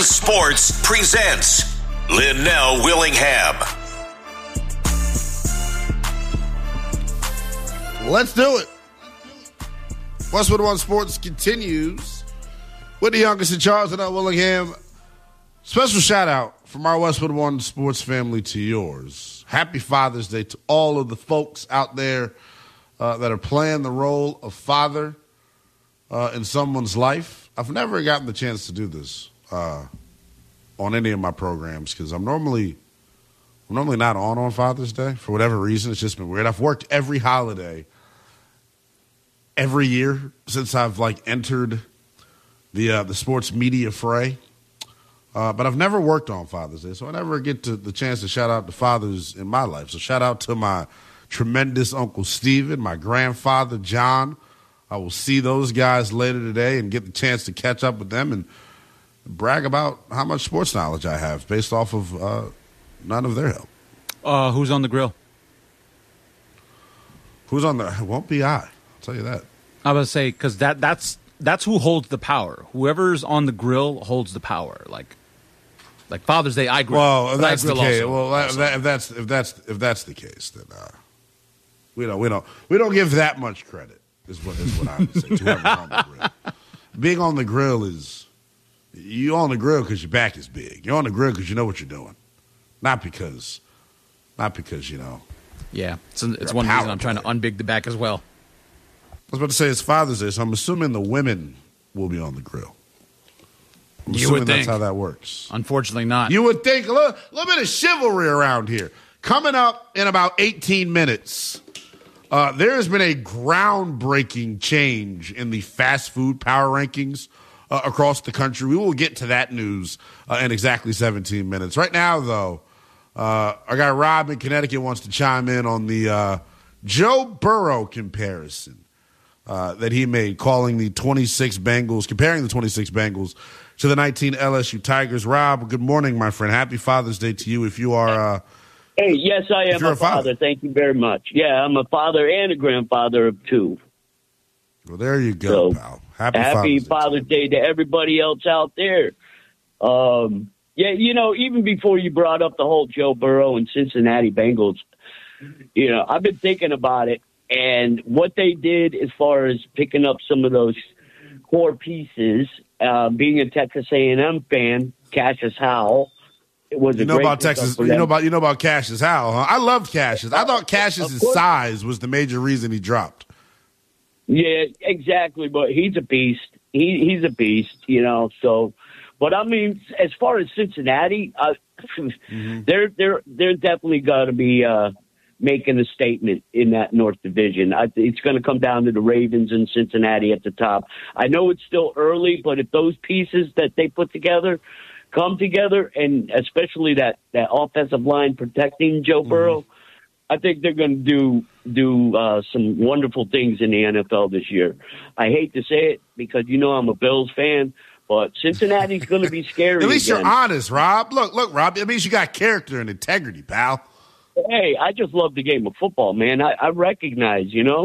Sports presents Linnell Willingham. Let's do it. Westwood One Sports continues with the youngest in charge, Linnell Willingham. Special shout out from our Westwood One Sports family to yours. Happy Father's Day to all of the folks out there that are playing the role of father in someone's life. I've never gotten the chance to do this on any of my programs because I'm normally not on Father's Day for whatever reason. It's just been weird. I've worked every holiday every year since I've entered the sports media fray, but I've never worked on Father's Day, so I never get the chance to shout out the fathers in my life. So shout out to my tremendous Uncle Steven, my grandfather John. I will see those guys later today and get the chance to catch up with them and brag about how much sports knowledge I have based off of none of their help. Who's on the grill? Who's on the? It won't be I. I'll tell you that. I was going to say, because that's who holds the power. Whoever's on the grill holds the power. Like Father's Day, I grill. Well, if that's the case. Also. If that's the case, then we don't give that much credit. Is what I would say to whoever's on the grill. Being on the grill is you on the grill because your back is big. You're on the grill because you know what you're doing, not because you know. Yeah, it's one reason I'm trying to unbig the back as well. I was about to say it's Father's Day, so I'm assuming the women will be on the grill. I'm assuming that's how that works. Unfortunately not. You would think a little bit of chivalry around here. Coming up in about 18 minutes, there has been a groundbreaking change in the fast food power rankings across the country. We will get to that news in exactly 17 minutes. Right now, though, our guy Rob in Connecticut wants to chime in on the Joe Burrow comparison that he made, comparing the 26 Bengals to the 19 LSU Tigers. Rob, good morning, my friend. Happy Father's Day to you if you are Hey, yes, I am a father. Thank you very much. Yeah, I'm a father and a grandfather of two. Well, there you go, pal. Happy Father's Day to everybody else out there. Yeah, even before you brought up the whole Joe Burrow and Cincinnati Bengals, I've been thinking about it and what they did as far as picking up some of those core pieces. Being a Texas A&M fan, Cassius Howell. It was about Texas. You know about Cassius Howell, huh? I loved Cassius. I thought Cassius' size was the major reason he dropped. Yeah, exactly. But he's a beast. He's a beast, So, but I mean, as far as Cincinnati, they're definitely got to be making a statement in that North Division. It's going to come down to the Ravens and Cincinnati at the top. I know it's still early, but if those pieces that they put together come together, and especially that offensive line protecting Joe Burrow, I think they're going to do some wonderful things in the NFL this year. I hate to say it because I'm a Bills fan, but Cincinnati's going to be scary. At least again. You're honest, Rob. Look, Rob. It means you got character and integrity, pal. Hey, I just love the game of football, man. I recognize,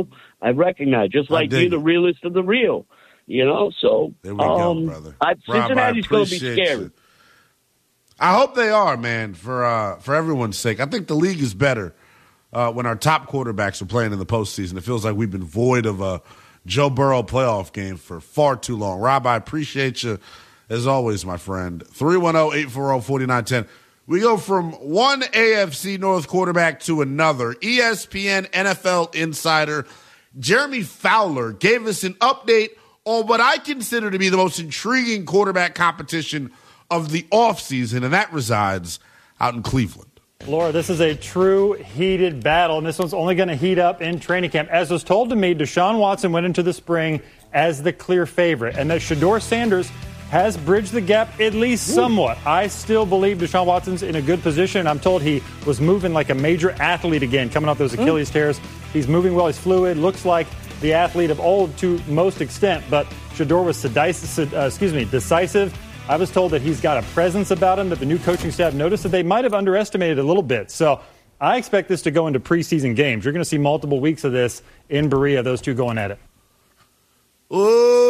just like you're the realest of the real, So there we go, brother. Cincinnati's going to be scary. You. I hope they are, man, for everyone's sake. I think the league is better when our top quarterbacks are playing in the postseason. It feels like we've been void of a Joe Burrow playoff game for far too long. Rob, I appreciate you as always, my friend. 310-840-4910. We go from one AFC North quarterback to another. ESPN NFL insider Jeremy Fowler gave us an update on what I consider to be the most intriguing quarterback competition of the offseason, and that resides out in Cleveland. Laura, this is a true heated battle, and this one's only going to heat up in training camp. As was told to me, Deshaun Watson went into the spring as the clear favorite, and that Shedeur Sanders has bridged the gap at least somewhat. I still believe Deshaun Watson's in a good position. I'm told he was moving like a major athlete again, coming off those Achilles tears. He's moving well. He's fluid. Looks like the athlete of old to most extent, but Shedeur was decisive. I was told that he's got a presence about him, that the new coaching staff noticed that they might have underestimated a little bit. So I expect this to go into preseason games. You're going to see multiple weeks of this in Berea, those two going at it. Oh,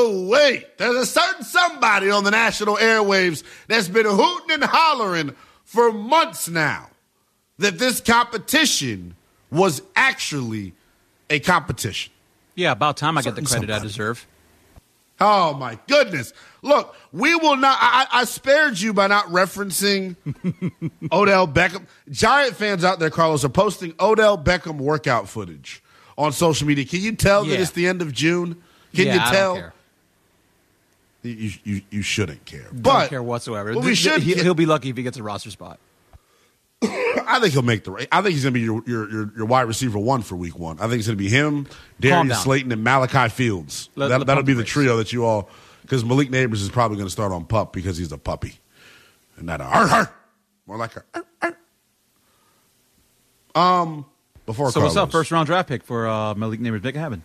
So wait, there's a certain somebody on the national airwaves that's been hooting and hollering for months now that this competition was actually a competition. Yeah, about time I get the credit I deserve. Oh, my goodness. Look, we will not. I spared you by not referencing Odell Beckham. Giant fans out there, Carlos, are posting Odell Beckham workout footage on social media. Can you tell that it's the end of June? Can you tell? I don't care. You shouldn't care. Don't care whatsoever. Well, He'll be lucky if he gets a roster spot. I think he'll make the. I think he's going to be your wide receiver one for week one. I think it's going to be him, Darius Slayton, and Malachi Fields. That'll be the trio that you all. Because Malik Neighbors is probably going to start on pup because he's a puppy, and not a arr. More like a arr. Before so what's up? First round draft pick for Malik Neighbors. Make it happen.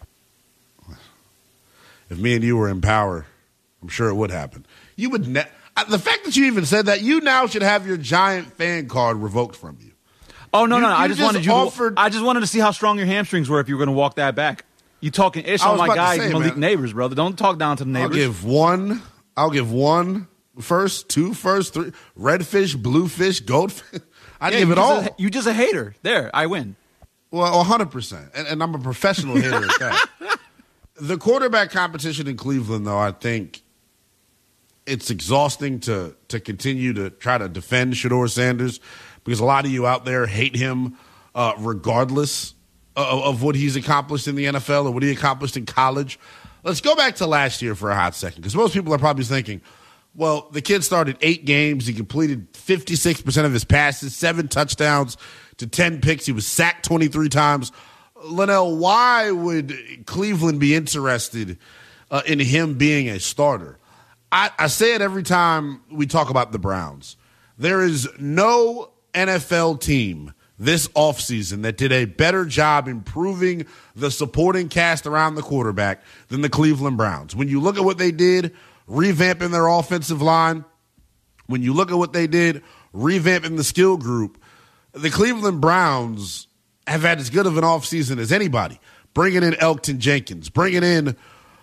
If me and you were in power, I'm sure it would happen. You would. The fact that you even said that, you now should have your Giant fan card revoked from you. Oh no! I just wanted to see how strong your hamstrings were if you were going to walk that back. You talking ish on my guy Malik Neighbors, brother. Don't talk down to the Neighbors. I'll give one first, two first, three. Redfish, bluefish, goldfish. I'd give it all. You just a hater. There, I win. Well, 100%. And I'm a professional hater at that. The quarterback competition in Cleveland, though, I think it's exhausting to continue to try to defend Shedeur Sanders because a lot of you out there hate him regardless of what he's accomplished in the NFL or what he accomplished in college. Let's go back to last year for a hot second because most people are probably thinking, well, the kid started 8 games. He completed 56% of his passes, 7 touchdowns to 10 picks. He was sacked 23 times. Linnell, why would Cleveland be interested in him being a starter? I say it every time we talk about the Browns. There is no NFL team this offseason that did a better job improving the supporting cast around the quarterback than the Cleveland Browns. When you look at what they did, revamping their offensive line, when you look at what they did, revamping the skill group, the Cleveland Browns have had as good of an offseason as anybody. Bringing in Elgton Jenkins, bringing in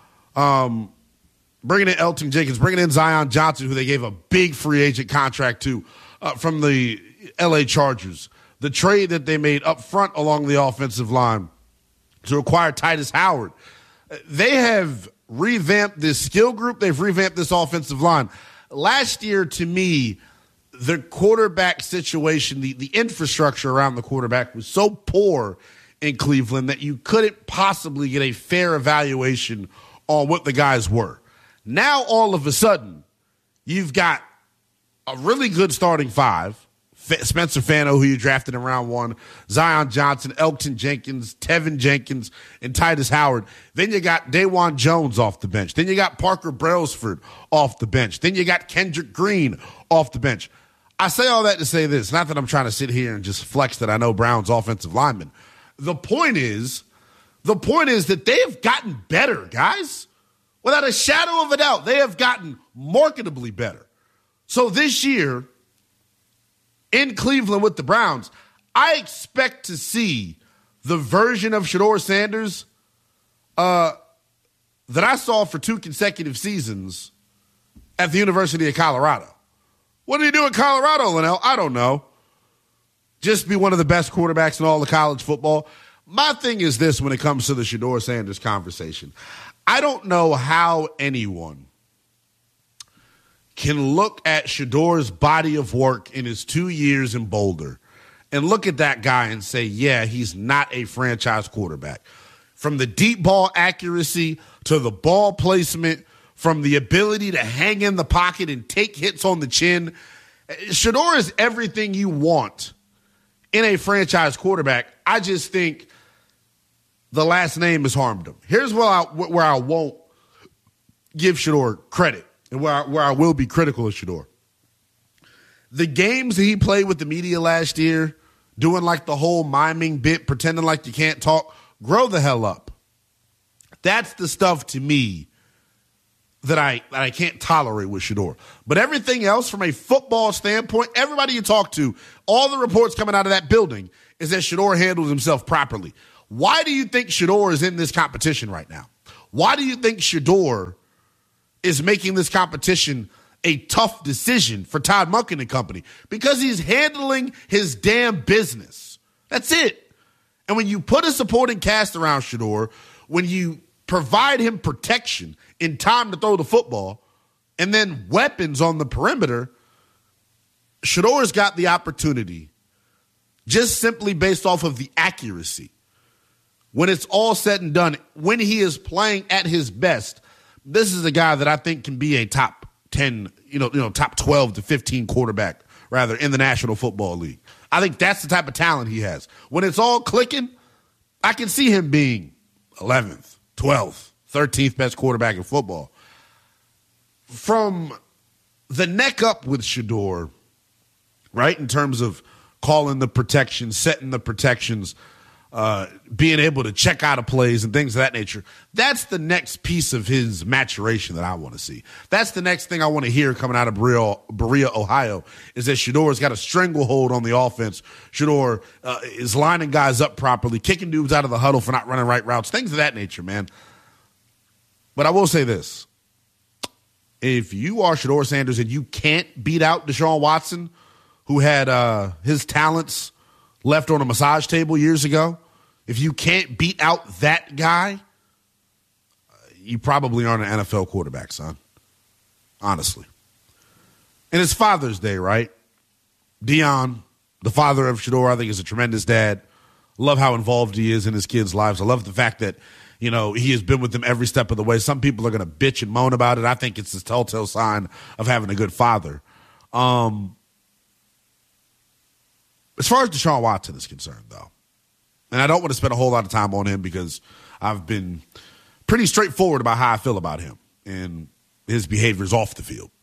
Zion Johnson, who they gave a big free agent contract to from the L.A. Chargers. The trade that they made up front along the offensive line to acquire Titus Howard. They have revamped this skill group. They've revamped this offensive line. Last year, to me, the quarterback situation, the infrastructure around the quarterback was so poor in Cleveland that you couldn't possibly get a fair evaluation on what the guys were. Now, all of a sudden, you've got a really good starting 5. Spencer Fano, who you drafted in round 1, Zion Johnson, Elgton Jenkins, Tevin Jenkins, and Titus Howard. Then you got Dawan Jones off the bench. Then you got Parker Brailsford off the bench. Then you got Kendrick Green off the bench. I say all that to say this. Not that I'm trying to sit here and just flex that I know Brown's offensive linemen. The point is that they have gotten better, guys. Without a shadow of a doubt, they have gotten marketably better. So this year, in Cleveland with the Browns, I expect to see the version of Shedeur Sanders that I saw for 2 consecutive seasons at the University of Colorado. What did he do in Colorado, Linnell? I don't know. Just be one of the best quarterbacks in all of college football. My thing is this when it comes to the Shedeur Sanders conversation. I don't know how anyone can look at Shedeur's body of work in his 2 years in Boulder and look at that guy and say, yeah, he's not a franchise quarterback. From the deep ball accuracy to the ball placement, from the ability to hang in the pocket and take hits on the chin, Shedeur is everything you want in a franchise quarterback. I just think the last name has harmed him. Here's where I won't give Shedeur credit. And where I will be critical of Shedeur. The games that he played with the media last year, doing like the whole miming bit, pretending like you can't talk, grow the hell up. That's the stuff to me that I can't tolerate with Shedeur. But everything else from a football standpoint, everybody you talk to, all the reports coming out of that building is that Shedeur handles himself properly. Why do you think Shedeur is in this competition right now? Why do you think Shedeur is making this competition a tough decision for Todd Monken and company? Because he's handling his damn business. That's it. And when you put a supporting cast around Shedeur, when you provide him protection in time to throw the football, and then weapons on the perimeter, Shedeur's got the opportunity, just simply based off of the accuracy. When it's all said and done, when he is playing at his best, this is a guy that I think can be a top 10, top 12 to 15 quarterback, rather, in the National Football League. I think that's the type of talent he has. When it's all clicking, I can see him being 11th, 12th, 13th best quarterback in football. From the neck up with Shedeur, right, in terms of calling the protections, setting the protections, being able to check out of plays and things of that nature, that's the next piece of his maturation that I want to see. That's the next thing I want to hear coming out of Berea, Ohio, is that Shedeur's got a stranglehold on the offense. Shedeur is lining guys up properly, kicking dudes out of the huddle for not running right routes, things of that nature, man. But I will say this. If you are Shedeur Sanders and you can't beat out Deshaun Watson, who had his talents left on a massage table years ago, if you can't beat out that guy, you probably aren't an NFL quarterback, son. Honestly. And it's Father's Day, right? Dion, the father of Shedeur, I think is a tremendous dad. Love how involved he is in his kids' lives. I love the fact that, he has been with them every step of the way. Some people are going to bitch and moan about it. I think it's a telltale sign of having a good father. As far as Deshaun Watson is concerned, though, and I don't want to spend a whole lot of time on him because I've been pretty straightforward about how I feel about him and his behaviors off the field.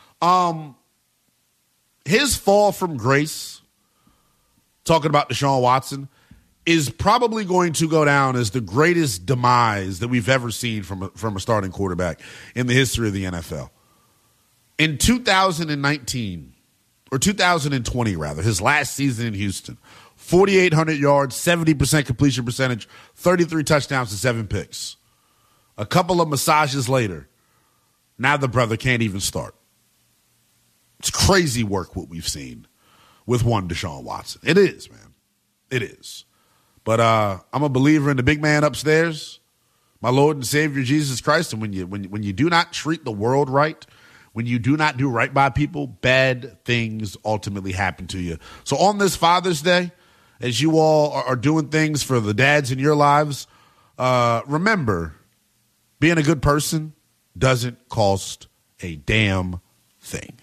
His fall from grace, talking about Deshaun Watson, is probably going to go down as the greatest demise that we've ever seen from a starting quarterback in the history of the NFL. In 2019, or 2020 rather, his last season in Houston, 4,800 yards, 70% completion percentage, 33 touchdowns and 7 picks. A couple of massages later, now the brother can't even start. It's crazy work what we've seen with one Deshaun Watson. It is, man. It is. But I'm a believer in the big man upstairs, my Lord and Savior Jesus Christ. And when you do not treat the world right, when you do not do right by people, bad things ultimately happen to you. So on this Father's Day, as you all are doing things for the dads in your lives, remember, being a good person doesn't cost a damn thing.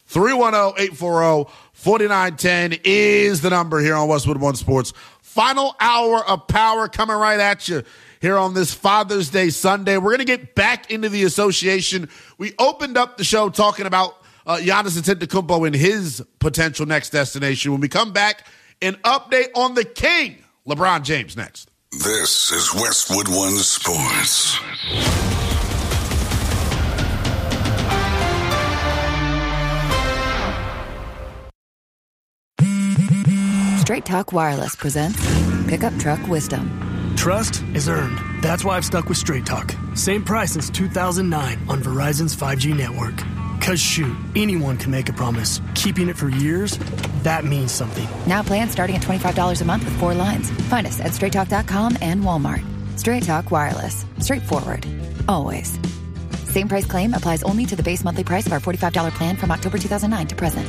310-840-4910 is the number here on Westwood One Sports. Final hour of power coming right at you here on this Father's Day Sunday. We're going to get back into the association. We opened up the show talking about Giannis Antetokounmpo and his potential next destination. When we come back, an update on the King, LeBron James, next. This is Westwood One Sports. Straight Talk Wireless presents Pickup Truck Wisdom. Trust is earned. That's why I've stuck with Straight Talk. Same price since 2009 on Verizon's 5G network. Cause shoot, anyone can make a promise. Keeping it for years, that means something. Now plans starting at $25 a month with 4 lines. Find us at straighttalk.com and Walmart. Straight Talk Wireless. Straightforward. Always. Same price claim applies only to the base monthly price of our $45 plan from October 2009 to present.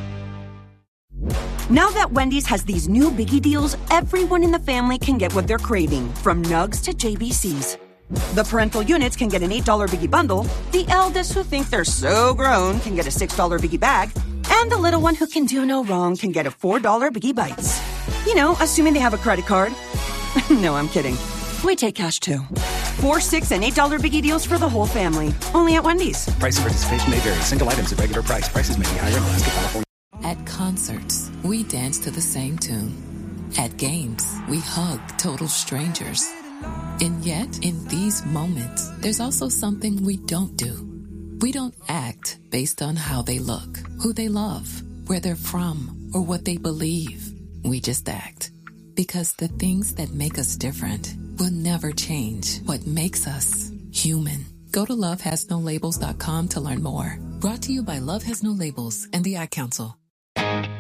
Now that Wendy's has these new Biggie deals, everyone in the family can get what they're craving, from nugs to JBCs. The parental units can get an $8 Biggie bundle, the eldest who think they're so grown can get a $6 Biggie bag, and the little one who can do no wrong can get a $4 Biggie Bites. You know, assuming they have a credit card. No, I'm kidding. We take cash too. 4, 6, and $8 Biggie deals for the whole family. Only at Wendy's. Price and participation may vary. Single items at regular price. Prices may be higher in Alaska, California. At concerts, we dance to the same tune. At games, we hug total strangers. And yet, in these moments, there's also something we don't do. We don't act based on how they look, who they love, where they're from, or what they believe. We just act. Because the things that make us different will never change what makes us human. Go to lovehasnolabels.com to learn more. Brought to you by Love Has No Labels and the Ad Council.